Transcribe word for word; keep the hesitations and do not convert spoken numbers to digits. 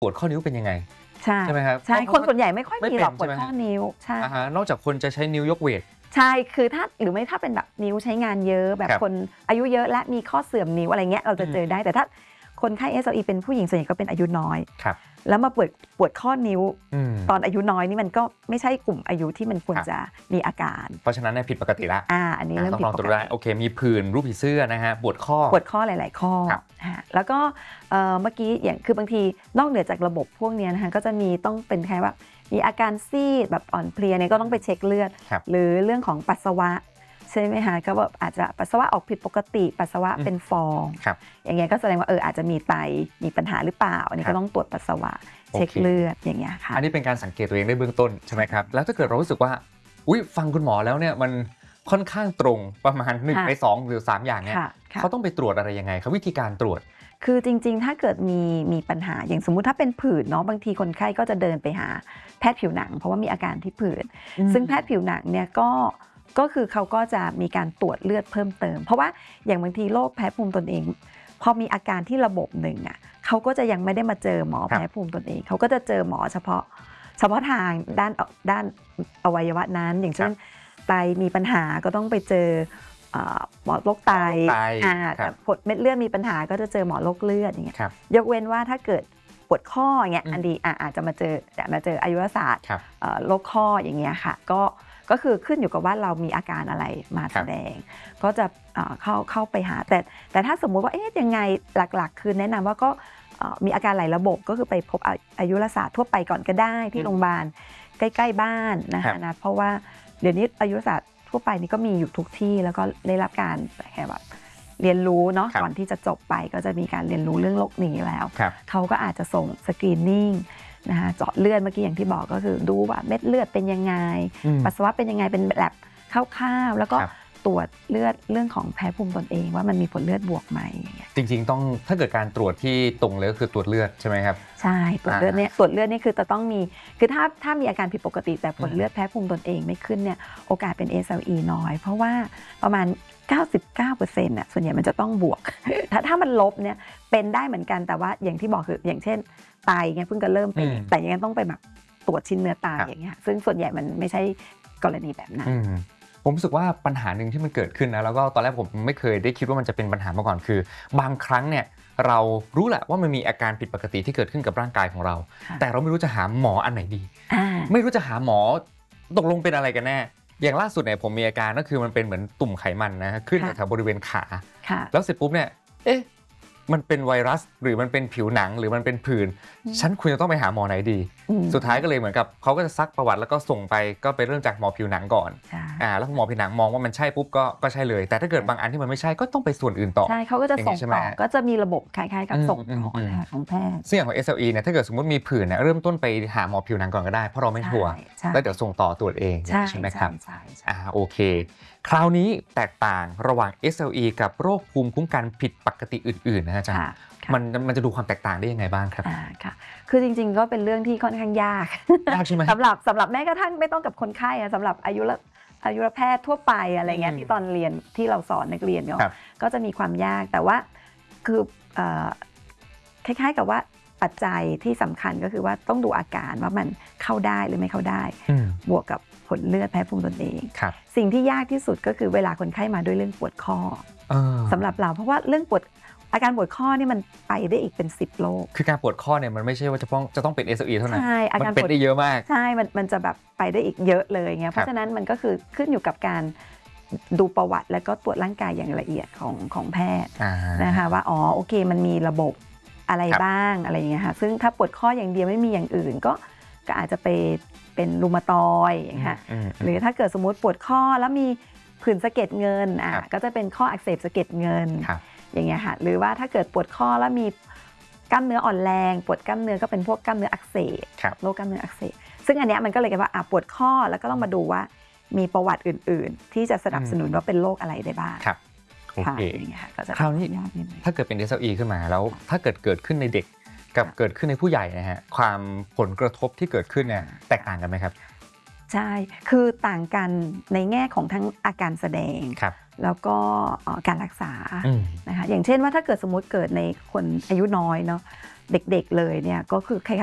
ปวดข้อนิ้วเป็นยังไงใช่ใช่ไหมครับใช่คนส่วนใหญ่ไม่ค่อยมีหรอกปวดข้อนิ้วใช่นอกจากคนจะใช้นิ้วยกเวทใช่คือถ้าหรือไม่ถ้าเป็นแบบนิ้วใช้งานเยอะแบบคนอายุเยอะและมีข้อเสื่อมนิ้วอะไรเงี้ยเราจะเจอได้แต่ถ้าคนไข้ เอส แอล อี เป็นผู้หญิงส่วนใหญ่ก็เป็นอายุน้อยแล้วมาปวดปวดข้อนิ้วตอนอายุน้อยนี่มันก็ไม่ใช่กลุ่มอายุที่มันควรจะมีอาการเพราะฉะนั้นเนี่ยผิดปกติละอ่าอันนี้เริ่มผิดปกติโอเคมีผื่นรูปผีเสื้อนะฮะปวดข้อปวดข้อหลายๆข้อแล้วก็เมื่อกี้อย่างคือบางทีนอกเหนือจากระบบพวกนี้นะคะก็จะมีต้องเป็นแค่ว่ามีอาการซีดแบบอ่อนเพลียเนี่ยก็ต้องไปเช็คเลือดหรือเรื่องของปัสสาวะใช่ไหมคะก็แบบอาจจะปัสสาวะออกผิดปกติปัสสาวะเป็นฟองอย่างเงี้ยก็แสดงว่าเอออาจจะมีไตมีปัญหาหรือเปล่าอันนี้ก็ต้องตรวจปัสสาวะเช็คเลือดอย่างเงี้ยค่ะอันนี้เป็นการสังเกตตัวเองได้เบื้องต้นใช่ไหมครับแล้วถ้าเกิดเรารู้สึกว่าอุ๊ยฟังคุณหมอแล้วเนี่ยมันค่อนข้างตรงประมาณหนึ่งในสองหรือสามอย่างเนี่ยเขาต้องไปตรวจอะไรยังไงครับวิธีการตรวจคือจริงๆถ้าเกิดมีมีปัญหาอย่างสมมุติถ้าเป็นผื่นเนาะบางทีคนไข้ก็จะเดินไปหาแพทย์ผิวหนังเพราะว่ามีอาการที่ผื่นซึ่งแพทย์ผิวหนังเนี่ยก็ก็คือเขาก็จะมีการตรวจเลือดเพิ่มเติมเพราะว่าอย่างบางทีโรคแพ้ภูมิตนเองพอมีอาการที่ระบบหนึ่งอ่ะเขาก็จะยังไม่ได้มาเจอหมอแพ้ภูมิตนเองเขาก็จะเจอหมอเฉพาะเฉพาะทางด้านด้านอวัยวะนั้นอย่างเช่นไตมีปัญหาก็ต้องไปเจอหมอโรคไตผดเม็ดเลือดมีปัญหาก็จะเจอหมอโรคเลือดอย่างเงี้ยยกเว้นว่าถ้าเกิดปวดข้ออย่างเงี้ยอันดีอาจจะมาเจอมาเจออายุรศาสตร์โรคข้ออย่างเงี้ยค่ะก็ก็คือขึ้นอยู่กับว่าเรามีอาการอะไรมาแสดงก็จะเข้าเข้าไปหาแต่แต่ถ้าสมมุติว่าเอ๊ะยังไงหลักๆคือแนะนำว่าก็มีอาการหลายระบบก็คือไปพบอายุรศาสตร์ทั่วไปก่อนก็ได้ที่โรงพยาบาลใกล้ๆบ้านนะคะนะเพราะว่าเดี๋ยวนี้อายุรศาสตร์ทั่วไปนี่ก็มีอยู่ทุกที่แล้วก็ได้รับการแค่แบบเรียนรู้เนาะก่อนที่จะจบไปก็จะมีการเรียนรู้เรื่องโรคนี้แล้วเขาก็อาจจะส่งสกรีนนิ่งนะคะเจาะเลือดเมื่อกี้อย่างที่บอกก็คือดูว่าเม็ดเลือดเป็นยังไงปัสสาวะเป็นยังไงเป็นแบบคร่าวๆแล้วก็ตรวจเลือดเรื่องของแพ้ภูมิตนเองว่ามันมีผลเลือดบวกไหมจริงๆต้องถ้าเกิดการตรวจที่ตรงเลยก็คือตรวจเลือดใช่ไหมครับใช่ตรวจเลือดเนี่ยตรวจเลือดนี่คือจะต้องมีคือถ้าถ้ามีอาการผิดปกติแต่ผลเลือดแพ้ภูมิตนเองไม่ขึ้นเนี่ยโอกาสเป็น เอส แอล อี น้อยเพราะว่าประมาณ เก้าสิบเก้าเปอร์เซ็นต์ น่ะส่วนใหญ่มันจะต้องบวกถ้าถ้ามันลบเนี่ยเป็นได้เหมือนกันแต่ว่าอย่างที่บอกคืออย่างเช่นไตไงเพิ่งจะเริ่มเป็นแต่ยังต้องไปแบบตรวจชิ้นเนื้อตายอย่างเงี้ยซึ่งส่วนใหญ่มันไม่ใช่กรณีแบบนั้นผมรู้สึกว่าปัญหาหนึ่งที่มันเกิดขึ้นนะแล้วก็ตอนแรกผมไม่เคยได้คิดว่ามันจะเป็นปัญหามาก่อนคือบางครั้งเนี่ยเรารู้แหละว่ามันมีอาการผิดปกติที่เกิดขึ้นกับร่างกายของเราแต่เราไม่รู้จะหาหมออันไหนดีไม่รู้จะหาหมอตกลงเป็นอะไรกันแน่อย่างล่าสุดเนี่ยผมมีอาการก็คือมันเป็นเหมือนตุ่มไขมันนะขึ้นแถวบริเวณขาแล้วเสร็จปุ๊บเนี่ยเอ๊ะมันเป็นไวรัสหรือมันเป็นผิวหนังหรือมันเป็นผื่นฉันควรจะต้องไปหาหมอไหนดีสุดท้ายก็เลยเหมือนกับเขาก็จะซักประวัติแล้วก็ส่งไปก็ไปเริ่มจากหมอผิวหนังก่อนอ่าแล้วหมอผิวหนังมองว่ามันใช่ปุ๊บก็ก็ใช่เลยแต่ถ้าเกิดบางอันที่มันไม่ใช่ก็ต้องไปส่วนอื่นต่อใช่เขาก็จะส่งต่อก็จะมีระบบคล้ายๆกับส่งต่อของแพทย์ซึ่งอย่างของ เอส แอล อี เนี่ยถ้าเกิดสมมติมีผื่นเนี่ยเริ่มต้นไปหาหมอผิวหนังก่อนก็ได้เพราะเราไม่ชัวร์แล้วเดี๋ยวส่งต่อตรวจเองใช่ไหมครับอ่าโอเคคราวนี้แตกต่างระหว่าง เอส แอล อี กับโรคภูมิคุ้มกันผิดปกติอื่นๆนะอาจารย์มันมันจะดูความแตกต่างได้ยังไงบ้างครับอ่าค่ะคือจริงๆก็เป็นเรื่องที่ค่อนข้างยากยากใช่ไหมสำหรับสำหรับแม้กระทั่งไม่ต้องกับคนไข้สำหรับอายุอายุรแพทย์ทั่วไปอะไรเงี้ยที่ตอนเรียนที่เราสอนนักเรียนเนาะก็จะมีความยากแต่ว่าคือคล้ายๆกับว่าปัจจัยที่สำคัญก็คือว่าต้องดูอาการว่ามันเข้าได้หรือไม่เข้าได้บวกกับผลเลือดแพ้ภูมิตนเองสิ่งที่ยากที่สุดก็คือเวลาคนไข้มาด้วยเรื่องปวดข้อสำหรับเราเพราะว่าเรื่องปวดอาการปวดข้อนี่มันไปได้อีกเป็นสิบโรคคือการปวดข้อเนี่ยมันไม่ใช่ว่าจะต้องจะต้องเป็น เอส แอล อี เท่านั้นใช่อาการเป็นได้เยอะมากใช่มันมันจะแบบไปได้อีกเยอะเลยเงี้ยเพราะฉะนั้นมันก็คือขึ้นอยู่กับการดูประวัติแล้วก็ตรวจร่างกายอย่างละเอียดของของแพทย์นะคะว่าอ๋อโอเคมันมีระบบอะไรบ้างอะไรอย่างเงี้ยค่ะซึ่งถ้าปวดข้ออย่างเดียวไม่มีอย่างอื่นก็ก็อาจจะไปเป็นรูมาตอยด์ค่ะหรือถ้าเกิดสมมติปวดข้อแล้วมีผื่นสะเก็ดเงินอ่ะก็จะเป็นข้ออักเสบสะเก็ดเงินอย่างเงี้ยค่ะหรือว่าถ้าเกิดปวดข้อแล้วมีกล้ามเนื้ออ่อนแรงปวดกล้ามเนื้อก็เป็นพวกกล้ามเนื้ออักเสบโรคกล้ามเนื้ออักเสบซึ่งอันเนี้ยมันก็เลยกลายว่าอ่ะปวดข้อแล้วก็ต้องมาดูว่ามีประวัติอื่นๆที่จะสนับสนุนว่าเป็นโรคอะไรได้บ้างครับโอเคคราวนี้ถ้าเกิดเป็น เอส แอล อี ขึ้นมาแล้วถ้าเกิดเกิดขึ้นในเด็กกับเกิดขึ้นในผู้ใหญ่นะฮะความผลกระทบที่เกิดขึ้นเนี่ยแตกต่างกันไหมครับใช่คือต่างกันในแง่ของทั้งอาการแสดงแล้วก็การรักษานะคะอย่างเช่นว่าถ้าเกิดสมมติเกิดในคนอายุน้อยเนาะเด็กๆเลยเนี่ยก็คือคล้ายๆ